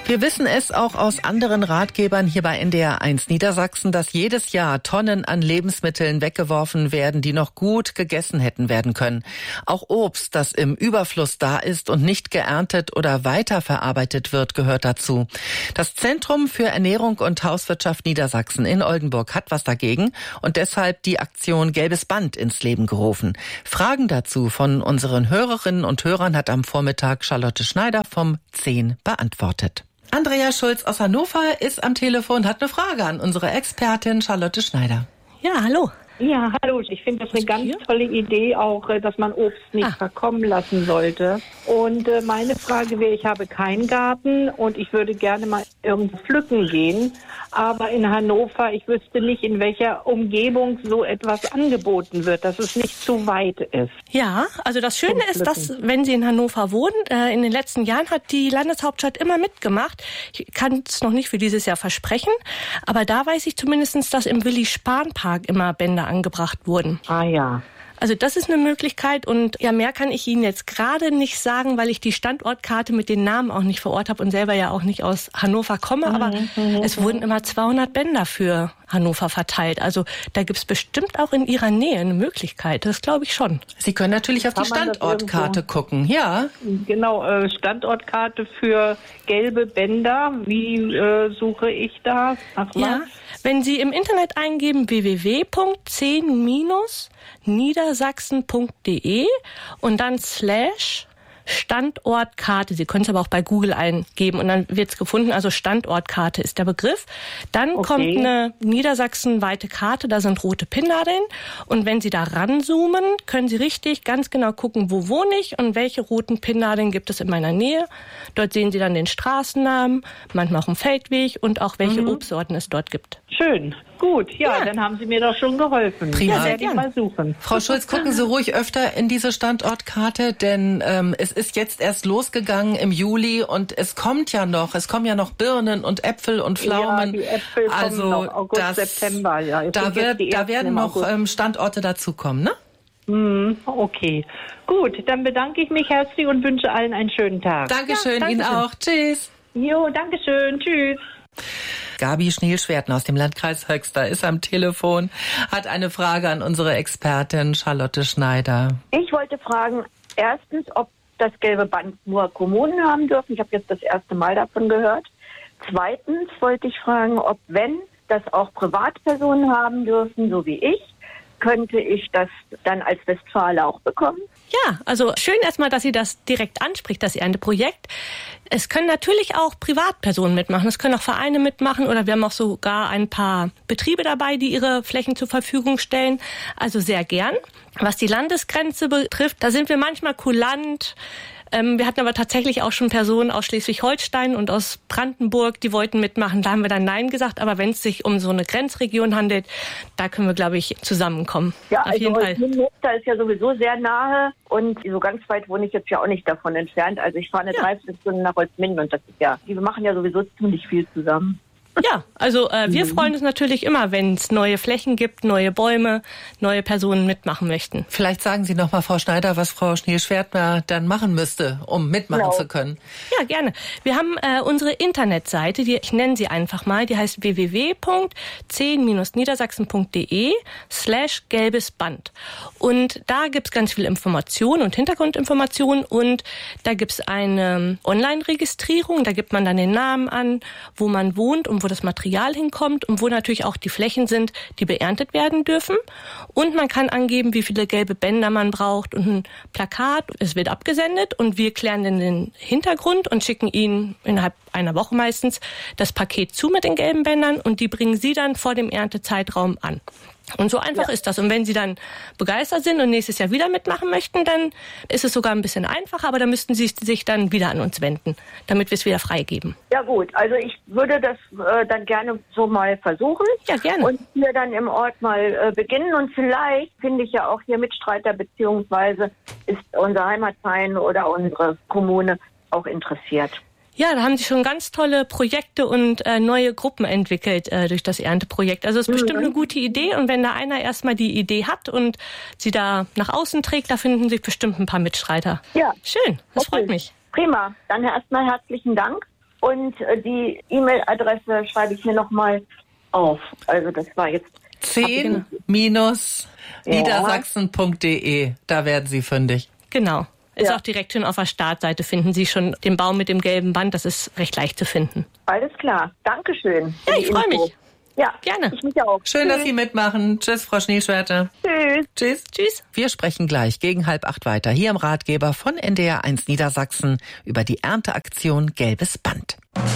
Wir wissen es auch aus anderen Ratgebern hier bei NDR1 Niedersachsen, dass jedes Jahr Tonnen an Lebensmitteln weggeworfen werden, die noch gut gegessen hätten werden können. Auch Obst, das im Überfluss da ist und nicht geerntet oder weiterverarbeitet wird, gehört dazu. Das Zentrum für Ernährung und Hauswirtschaft Niedersachsen in Oldenburg hat was dagegen und deshalb die Aktion Gelbes Band ins Leben gerufen. Fragen dazu von unseren Hörerinnen und Hörern hat am Vormittag Charlotte Schneider vom 10 beantwortet. Andrea Schulz aus Hannover ist am Telefon, hat eine Frage an unsere Expertin Charlotte Schneider. Ja, hallo. Ja, hallo. Ich finde das eine ganz tolle Idee auch, dass man Obst nicht verkommen lassen sollte. Und meine Frage wäre, ich habe keinen Garten und ich würde gerne mal irgendwo pflücken gehen. Aber in Hannover, ich wüsste nicht, in welcher Umgebung so etwas angeboten wird, dass es nicht zu weit ist. Ja, also das Schöne ist, dass, wenn Sie in Hannover wohnen, in den letzten Jahren hat die Landeshauptstadt immer mitgemacht. Ich kann es noch nicht für dieses Jahr versprechen, aber da weiß ich zumindest, dass im Willi-Spahn-Park immer Bänder angebracht wurden. Ah ja. Also das ist eine Möglichkeit und ja, mehr kann ich Ihnen jetzt gerade nicht sagen, weil ich die Standortkarte mit den Namen auch nicht vor Ort habe und selber ja auch nicht aus Hannover komme, aber es wurden immer 200 Bänder für Hannover verteilt. Also da gibt's bestimmt auch in Ihrer Nähe eine Möglichkeit, das glaube ich schon. Sie können natürlich auf die Standortkarte gucken, ja. Genau, Standortkarte für gelbe Bänder. Wie suche ich da? Ja, wenn Sie im Internet eingeben www.10-niedersachsen.de und dann /Standortkarte. Sie können es aber auch bei Google eingeben und dann wird es gefunden. Also Standortkarte ist der Begriff. Dann kommt eine niedersachsenweite Karte, da sind rote Pinnnadeln. Und wenn Sie da ranzoomen, können Sie richtig ganz genau gucken, wo wohne ich und welche roten Pinnnadeln gibt es in meiner Nähe. Dort sehen Sie dann den Straßennamen, manchmal auch einen Feldweg und auch welche Obstsorten es dort gibt. Schön. Gut, ja, dann haben Sie mir doch schon geholfen. Prima. Ja, werde ich mal suchen. Frau Schulz, gucken Sie ruhig öfter in diese Standortkarte, denn es ist jetzt erst losgegangen im Juli und es kommen ja noch Birnen und Äpfel und Pflaumen. Ja, die Äpfel kommen noch August, September. Ja, da werden noch Standorte dazukommen, ne? Okay. Gut, dann bedanke ich mich herzlich und wünsche allen einen schönen Tag. Dankeschön, Ihnen auch. Tschüss. Jo, Dankeschön. Tschüss. Gabi Schnielschwerten aus dem Landkreis Höxter ist am Telefon, hat eine Frage an unsere Expertin Charlotte Schneider. Ich wollte fragen, erstens, ob das gelbe Band nur Kommunen haben dürfen. Ich habe jetzt das erste Mal davon gehört. Zweitens wollte ich fragen, ob, wenn das auch Privatpersonen haben dürfen, so wie ich, könnte ich das dann als Westfale auch bekommen? Ja, also schön erstmal, dass sie das direkt anspricht, das Ernteprojekt. Es können natürlich auch Privatpersonen mitmachen, es können auch Vereine mitmachen oder wir haben auch sogar ein paar Betriebe dabei, die ihre Flächen zur Verfügung stellen. Also sehr gern. Was die Landesgrenze betrifft, da sind wir manchmal kulant. Wir hatten aber tatsächlich auch schon Personen aus Schleswig-Holstein und aus Brandenburg, die wollten mitmachen. Da haben wir dann Nein gesagt. Aber wenn es sich um so eine Grenzregion handelt, da können wir, glaube ich, zusammenkommen. Ja, auf jeden Fall. Holzminden ist ja sowieso sehr nahe und so ganz weit wohne ich jetzt ja auch nicht davon entfernt. Also ich fahre eine Dreiviertelstunde nach Holzminden und das ist ja, wir machen ja sowieso ziemlich viel zusammen. Ja, also wir freuen uns natürlich immer, wenn es neue Flächen gibt, neue Bäume, neue Personen mitmachen möchten. Vielleicht sagen Sie noch mal, Frau Schneider, was Frau Schnielschwertner dann machen müsste, um mitmachen zu können. Ja, gerne. Wir haben unsere Internetseite, ich nenne sie einfach mal, die heißt www.10-niedersachsen.de/gelbesband. Und da gibt's ganz viel Informationen und Hintergrundinformationen und da gibt's eine Online-Registrierung, da gibt man dann den Namen an, wo man wohnt und wo das Material hinkommt und wo natürlich auch die Flächen sind, die beerntet werden dürfen. Und man kann angeben, wie viele gelbe Bänder man braucht und ein Plakat. Es wird abgesendet und wir klären dann den Hintergrund und schicken Ihnen innerhalb einer Woche meistens das Paket zu mit den gelben Bändern und die bringen Sie dann vor dem Erntezeitraum an. Und so einfach ist das. Und wenn Sie dann begeistert sind und nächstes Jahr wieder mitmachen möchten, dann ist es sogar ein bisschen einfacher, aber da müssten Sie sich dann wieder an uns wenden, damit wir es wieder freigeben. Ja gut, also ich würde das dann gerne so mal versuchen. Ja, gerne. Und hier dann im Ort mal beginnen. Und vielleicht finde ich ja auch hier Mitstreiter, beziehungsweise ist unser Heimatverein oder unsere Kommune auch interessiert. Ja, da haben sie schon ganz tolle Projekte und neue Gruppen entwickelt durch das Ernteprojekt. Also es ist bestimmt eine gute Idee und wenn da einer erstmal die Idee hat und sie da nach außen trägt, da finden sich bestimmt ein paar Mitstreiter. Ja. Schön, das freut mich. Prima, dann erstmal herzlichen Dank Und die E-Mail-Adresse schreibe ich mir nochmal auf. Also das war jetzt 10-niedersachsen.de. Da werden Sie fündig. Genau. Ist auch direkt schon auf der Startseite, finden Sie schon den Baum mit dem gelben Band. Das ist recht leicht zu finden. Alles klar. Dankeschön. Ja, ich freue mich. Ja, gerne. Ich mich auch. Schön, dass Sie mitmachen. Tschüss, Frau Schneeschwerte. Tschüss. Tschüss. Tschüss. Wir sprechen gleich gegen 7:30 weiter hier im Ratgeber von NDR 1 Niedersachsen über die Ernteaktion Gelbes Band.